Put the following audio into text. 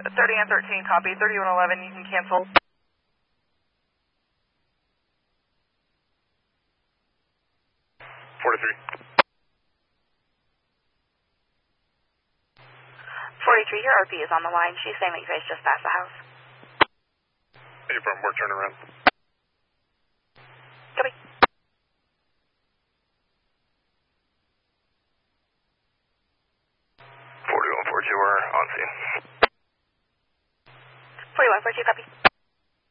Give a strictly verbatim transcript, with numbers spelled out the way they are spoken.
thirty and thirteen, copy. thirty-one eleven, you can cancel. forty-three. forty-three, your O P is on the line. She's saying that you guys just passed the house. Hey, from more turnaround. Copy. forty-one forty-two, we're on scene. forty-one forty-two, copy.